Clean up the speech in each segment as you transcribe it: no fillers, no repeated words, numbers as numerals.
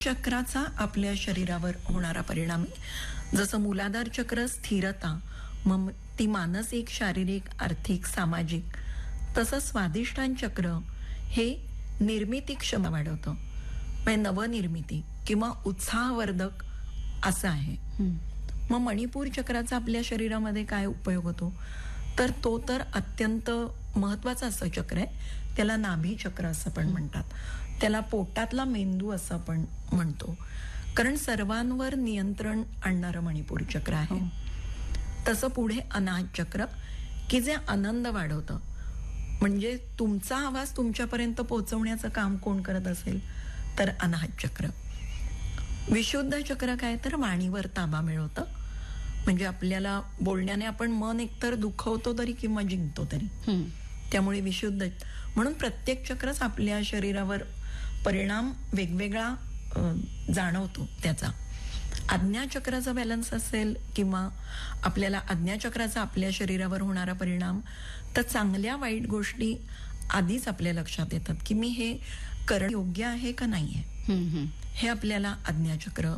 चक्राचा आपल्या शरीरावर होणारा परिणाम आहे. जसं मूलाधार चक्र स्थिरता, मग ती मानसिक, शारीरिक, आर्थिक, सामाजिक, तसं स्वादिष्टान चक्र हे निर्मिती क्षमता वाढवतं, म्हणजे नवनिर्मिती किंवा उत्साहवर्धक असं आहे. मग मणिपूर चक्राचा आपल्या शरीरामध्ये काय उपयोग होतो, तर तो तर अत्यंत महत्वाचं असं चक्र आहे. त्याला नाभी चक्र असं पण म्हणतात. त्याला पोटातला मेंदू असं आपण म्हणतो, कारण सर्वांवर नियंत्रण आणणारं मणिपूर चक्र आहे. तसं पुढे अनाहत चक्र, की जे आनंद वाढवतं, म्हणजे तुमचा आवाज तुमच्यापर्यंत पोहोचवण्याचं काम कोण करत असेल तर अनाहत चक्र. विशुद्ध चक्र काय, तर वाणीवर ताबा मिळवतं, म्हणजे आपल्याला बोलण्याने आपण मन एकतर दुखवतो तरी किंवा जिंकतो तरी. त्यामुळे विशुद्ध, म्हणून प्रत्येक चक्रच आपल्या शरीरावर परिणाम वेगवेगळा जाणवतो त्याचा. आज्ञाचक्राचा बॅलन्स असेल किंवा आपल्याला आज्ञाचक्राचा आपल्या शरीरावर होणारा परिणाम, तर चांगल्या वाईट गोष्टी आधीच आपल्या लक्षात येतात, की मी हे करणं योग्य आहे का नाही आहे, हे आपल्याला आज्ञाचक्र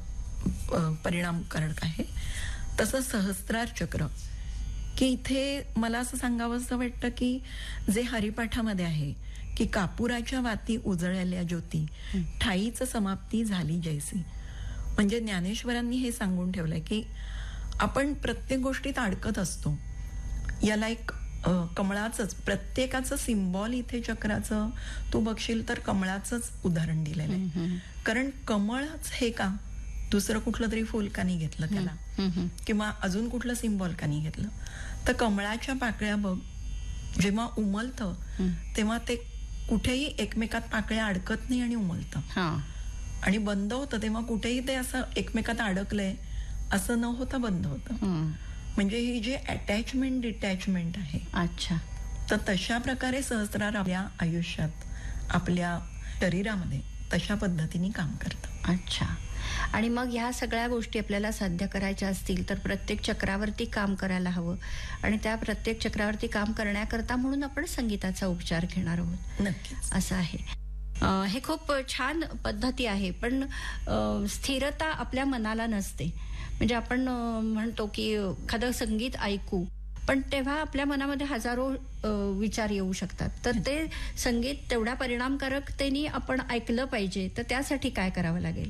परिणामकारक आहे. तसं सहस्त्रार चक्र, की इथे मला असं सांगावं असं वाटतं की जे हरिपाठामध्ये आहे की कापुराच्या वाती उजळल्या ज्योती, ठाईच समाप्ती झाली जैसी, म्हणजे ज्ञानेश्वरांनी हे सांगून ठेवलंय की आपण प्रत्येक गोष्टीत अडकत असतो. याला एक कमळाचंच प्रत्येकाचं सिम्बॉल इथे चक्राचं तू बघशील तर कमळाचंच उदाहरण दिलेलं आहे. कारण कमळच हे का, दुसरं कुठलं तरी फुल का नाही घेतलं त्याला, किंवा अजून कुठलं सिम्बॉल का नाही घेतलं, तर कमळाच्या पाकळ्या बघ, जेव्हा उमलतं तेव्हा ते कुठेही एकमेकात पाकळ्या अडकत नाही आणि उमलतं, आणि बंद होतं तेव्हा कुठेही ते असं एकमेकात अडकलंय असं न होता बंद होतं. म्हणजे ही जी अटॅचमेंट डिटॅचमेंट आहे. अच्छा. तर तशा प्रकारे सहस्रार आपल्या आयुष्यात, आपल्या शरीरामध्ये तशा पद्धतीने काम करतं. अच्छा. आणि मग ह्या सगळ्या गोष्टी आपल्याला साध्य करायच्या असतील तर प्रत्येक चक्रावरती काम करायला हवं, आणि त्या प्रत्येक चक्रावरती काम करण्याकरता म्हणून आपण संगीताचा उपचार घेणार आहोत. नक्कीच असं आहे. हे खूप छान पद्धती आहे, पण स्थिरता आपल्या मनाला नसते. म्हणजे आपण म्हणतो की एखादं संगीत ऐकू, पण तेव्हा आपल्या मनामध्ये हजारो विचार येऊ शकतात, तर ते संगीत तेवढ्या परिणामकारकतेने आपण ऐकलं पाहिजे, तर त्यासाठी काय करावं लागेल?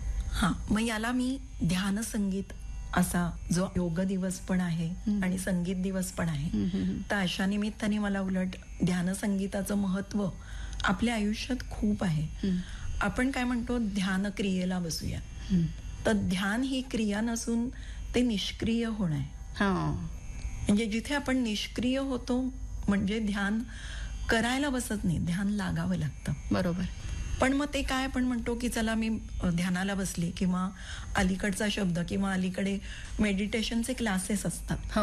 मग याला मी ध्यान संगीत असा जो योग दिवस पण आहे आणि संगीत दिवस पण आहे, तर अशा निमित्ताने मला उलट ध्यान संगीताचं महत्व आपल्या आयुष्यात खूप आहे. आपण काय म्हणतो, ध्यान क्रियेला बसूया, तर ध्यान ही क्रिया नसून ते निष्क्रिय होणं आहे. म्हणजे जिथे आपण निष्क्रिय होतो म्हणजे ध्यान करायला बसत नाही, ध्यान लागावं लागतं. बरोबर. पण मग ते काय आपण म्हणतो की चला मी ध्यानाला बसली, किंवा अलीकडचा शब्द, किंवा अलीकडे मेडिटेशनचे क्लासेस असतात.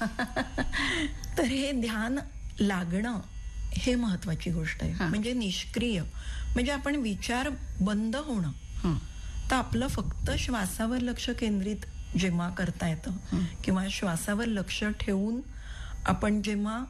तर हे ध्यान लागणं हे महत्वाची गोष्ट आहे. म्हणजे निष्क्रिय म्हणजे आपण विचार बंद होणं, तर आपलं फक्त श्वासावर लक्ष केंद्रित जेव्हा करता येतं, किंवा श्वासावर लक्ष ठेवून आपण जेव्हा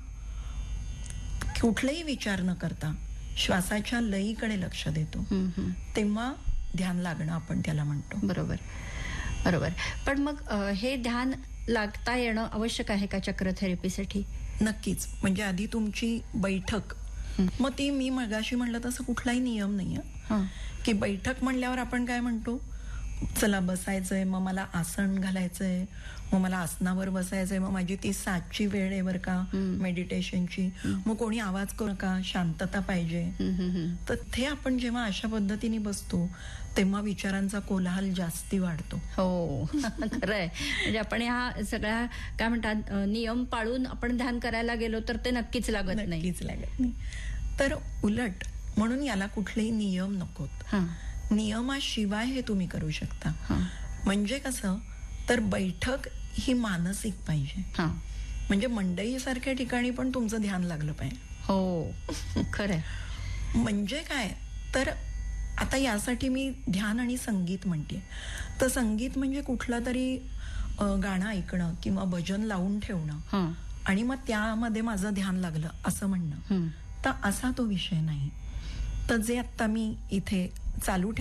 कुठलेही विचार न करता श्वासाच्या लयीकडे लक्ष देतो, तेव्हा ध्यान लागणं आपण त्याला म्हणतो. बरोबर बरोबर. पण मग हे ध्यान लागता येणं आवश्यक आहे का चक्र थेरपीसाठी? नक्कीच. म्हणजे आधी तुमची बैठक, मग ती मी मगाशी म्हणलं तसं कुठलाही नियम नाहीये की बैठक म्हणल्यावर आपण काय म्हणतो, चला बसायचंय, मग मला आसन घालायचंय, मग मला आसनावर बसायचंय, मग माझी ती 7ची वेळ आहे बरं का मेडिटेशनची, मग कोणी आवाज करू नका, शांतता पाहिजे. तर ते आपण जेव्हा अशा पद्धतीने बसतो तेव्हा विचारांचा कोलाहल जास्ती वाढतो. हो, खरंय. म्हणजे आपण ह्या सगळ्या काय म्हणतात नियम पाळून आपण ध्यान करायला गेलो तर ते नक्कीच लागत नाही. तर उलट म्हणून याला कुठलेही नियम नकोत. नियमाशिवाय हे तुम्ही करू शकता. म्हणजे कसं, तर बैठक ही मानसिक पाहिजे. म्हणजे मंडई सारख्या ठिकाणी पण तुमचं ध्यान लागलं पाहिजे. हो, खरंय. म्हणजे काय, तर आता यासाठी मी ध्यान आणि संगीत म्हणते. तर संगीत म्हणजे कुठला तरी गाणं ऐकणं किंवा भजन लावून ठेवणं आणि मग त्यामध्ये माझं ध्यान लागलं असं म्हणणं, तर असा तो विषय नाही. तर जे आता मी इथे चालू